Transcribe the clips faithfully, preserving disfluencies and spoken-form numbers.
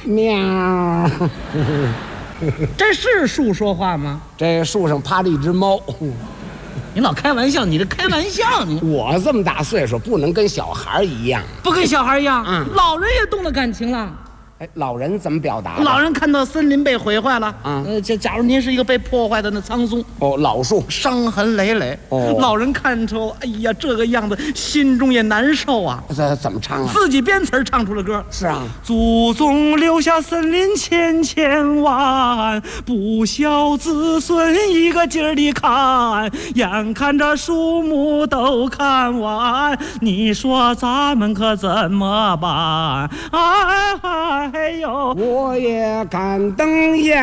喵。 这是树说话吗？ 这树上趴着一只猫。 你老开玩笑，你这开玩笑，你我这么大岁数，不能跟小孩一样， 不跟小孩一样。 嗯， 老人也动了感情了。 哎，老人怎么表达？ 老人看到森林被毁坏了， 啊， 呃，假假如您是一个被破坏的那苍松， 哦，老树伤痕累累， 哦， 老人看着，哎呀，这个样子，心中也难受啊。 这怎么唱啊？ 自己编词唱出了歌。 是啊， 祖宗留下森林千千万，不孝子孙一个劲儿地看，眼看着树木都看完，你说咱们可怎么办？哎哎呦， 我也敢瞪眼。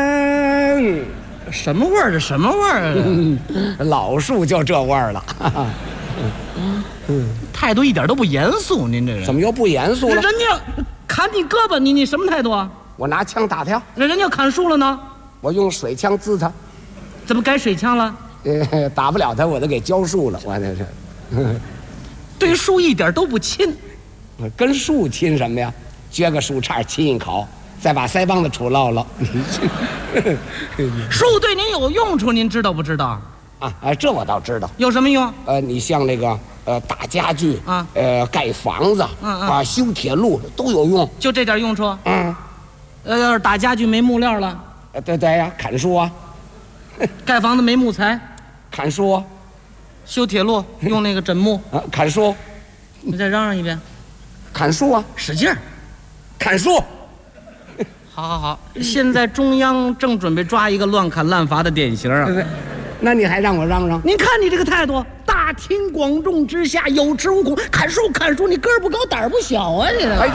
什么味儿？这什么味儿啊？ 嗯，老树就这味儿了。 嗯，态度一点都不严肃，您这人怎么又不严肃了？ 人家砍你胳膊，你你什么态度啊？ 我拿枪打他。 那人家砍树了呢？ 我用水枪滋他。 怎么改水枪了？ 呃，打不了他，我都给浇树了。我这是， 对树一点都不亲。 跟树亲什么呀？撅个树杈亲一口，再把腮帮子杵落了。 树对您有用处，您知道不知道？ 啊啊，这我倒知道。 有什么用？ 呃，你像那个呃打家具啊， 呃盖房子， 嗯嗯啊修铁路都有用。 就这点用处？ 嗯， 呃，要是打家具没木料了， 呃对对呀，砍树啊， 盖房子没木材， 砍树啊， 修铁路用那个枕木啊砍树， 你再嚷嚷一遍， 砍树啊， 使劲儿， 砍树。 好好好，现在中央正准备抓一个乱砍滥伐的典型啊！ 那你还让我嚷嚷？ 您看你这个态度，大庭广众之下有恃无恐，砍树砍树，你个儿不高胆儿不小啊！你哎，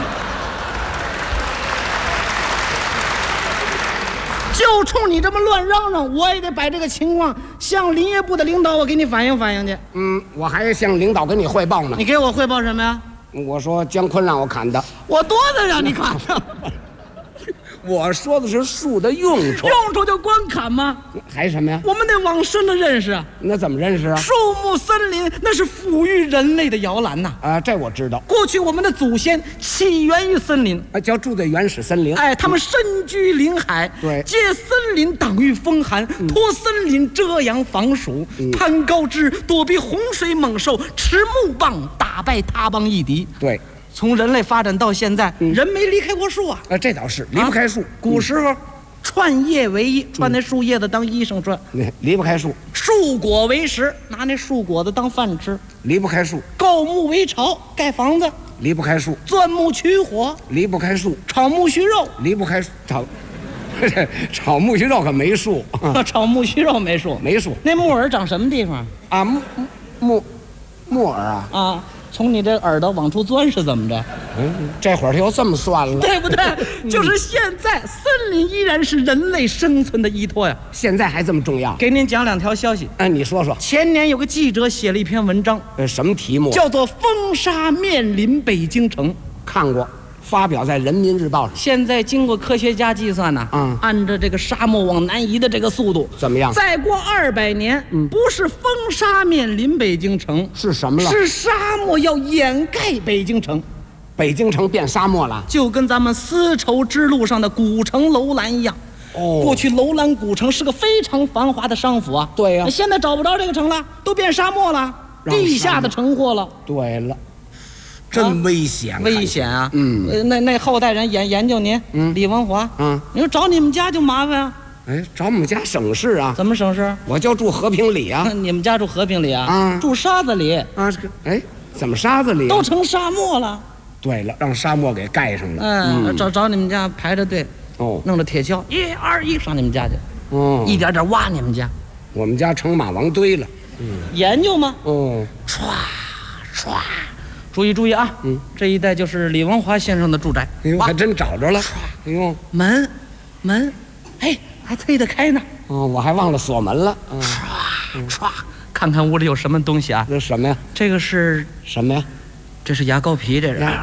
就冲你这么乱嚷嚷，我也得把这个情况向林业部的领导我给你反映反映去。 嗯，我还向领导跟你汇报呢。 你给我汇报什么呀？ 我说姜昆让我砍的。 我多的让你砍的。 我说的是树的用处。 用处就光砍吗？ 还什么呀？ 我们得往深了认识啊。 那怎么认识啊？ 树木森林那是抚育人类的摇篮呐。 啊，这我知道。 过去我们的祖先起源于森林， 啊，叫住在原始森林。 哎，他们深居林海， 对， 借森林挡御风寒， 嗯、 托森林遮阳防暑，嗯、攀高枝躲避洪水猛兽，持木棒打败他邦异敌。 对。 从人类发展到现在，嗯、人没离开过树啊！ 啊，这倒是离不开树。啊、 古时候，串叶为衣，穿那树叶子当衣裳穿， 嗯、离不开树。 树果为食，拿那树果子当饭吃， 离不开树。 构木为巢，盖房子， 离不开树。 钻木取火， 离不开树。 炒木须肉， 离不开树。炒炒木须肉可没树。 炒木须肉没树， 没树。 那木耳长什么地方啊？木木木耳啊？ 啊。从你这耳朵往出钻是怎么着？ 嗯，这会儿他又这么算了， 对不对？就是现在，森林依然是人类生存的依托呀。 现在还这么重要？ 给您讲两条消息。 哎，你说说。 前年有个记者写了一篇文章， 呃，什么题目？ 叫做《风沙面临北京城》。 看过。发表在《人民日报》上。 现在经过科学家计算呢， 嗯， 按照这个沙漠往南移的这个速度， 怎么样？ 再过二百年，嗯，不是风沙面临北京城， 是什么了？ 是沙漠要掩盖北京城， 北京城变沙漠了， 就跟咱们丝绸之路上的古城楼兰一样。 哦， 过去楼兰古城是个非常繁华的商府啊。 对呀、啊， 现在找不着这个城了，都变沙漠了，地下的城货了。 对了。真危险、啊， 危险啊！ 嗯， 呃、那那后代人研研究您， 嗯， 李文华， 嗯， 你说找你们家就麻烦啊。 哎，找我们家省事啊？ 怎么省事？ 我就住和平里啊。 你们家住和平里啊？ 啊， 住沙子里啊？这个，哎，怎么沙子里、啊？ 都成沙漠了。 对了，让沙漠给盖上了。 嗯，嗯找找你们家排着队， 哦， 弄着铁锹，一二一上你们家去， 哦， 一点点挖你们家。 我们家成马王堆了。 嗯，研究吗？ 哦， 唰唰。注意注意啊！ 嗯， 这一带就是李文华先生的住宅。 哎呦，还真找着了！哎呦， 门，门，哎，还推得开呢。 哦，我还忘了锁门了。 唰唰，看看屋里有什么东西啊？ 这什么呀？ 这个是什么呀？ 这是牙膏皮，这是。唰，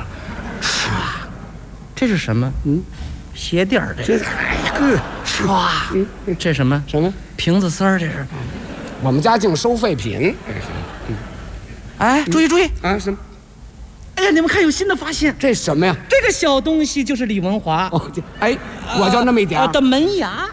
这是什么？ 嗯， 鞋垫儿，这是。唰， 嗯， 这什么？ 什么？ 瓶子丝儿，这是。 我们家净收废品。 哎，注意注意啊！什么？ 哎呀，你们看有新的发现， 这什么呀？ 这个小东西就是李文华哦，这哎，我就那么一点儿呃的门牙。